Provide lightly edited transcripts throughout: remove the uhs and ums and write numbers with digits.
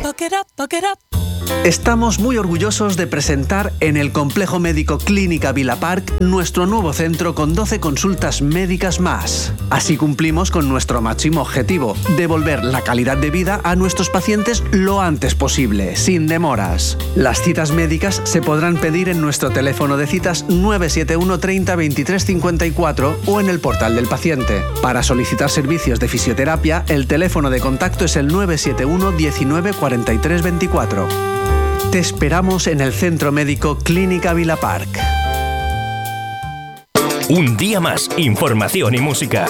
Estamos muy orgullosos de presentar en el Complejo Médico Clínica Vila Park nuestro nuevo centro con 12 consultas médicas más. Así cumplimos con nuestro máximo objetivo, devolver la calidad de vida a nuestros pacientes lo antes posible, sin demoras. Las citas médicas se podrán pedir en nuestro teléfono de citas 971 30 23 54 o en el portal del paciente. Para solicitar servicios de fisioterapia, el teléfono de contacto es el 971 19 43 24. Te esperamos en el Centro Médico Clínica Vila Park. Un día más, información y música.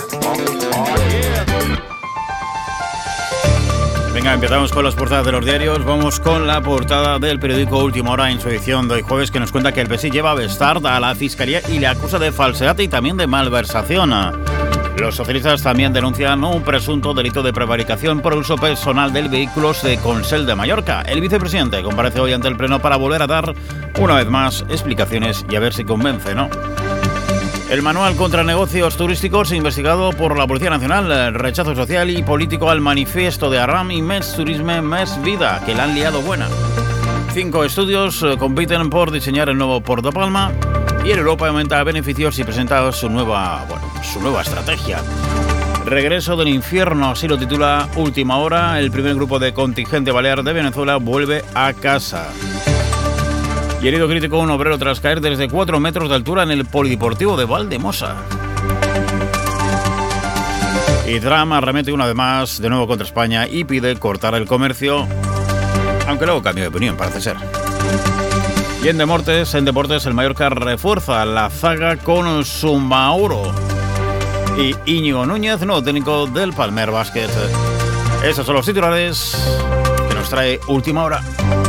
Venga, empezamos con las portadas de los diarios. Vamos con la portada del periódico Última Hora en su edición de hoy jueves, que nos cuenta que el PSI lleva a Bestard a la Fiscalía y le acusa de falsedad y también de malversación. Los socialistas también denuncian un presunto delito de prevaricación por uso personal del vehículo de Consell de Mallorca. El vicepresidente comparece hoy ante el Pleno para volver a dar una vez más explicaciones y a ver si convence, ¿no? El manual contra negocios turísticos investigado por la Policía Nacional, el rechazo social y político al manifiesto de Aram y Més Turisme, Més Vida, que la han liado buena. 5 estudios compiten por diseñar el nuevo Port de Palma y en Europa aumenta beneficios y presenta su nueva estrategia. Regreso del infierno, así lo titula Última Hora. El primer grupo de contingente balear de Venezuela vuelve a casa. Y herido crítico un obrero tras caer desde 4 metros de altura en el polideportivo de Valdemosa. Y Trump arremete una vez más de nuevo contra España y pide cortar el comercio, aunque luego cambio de opinión, parece ser. Y en deportes, el Mallorca refuerza la zaga con Sumauro y Íñigo Núñez, nuevo técnico del Palmer Basket. Esos son los titulares que nos trae Última Hora.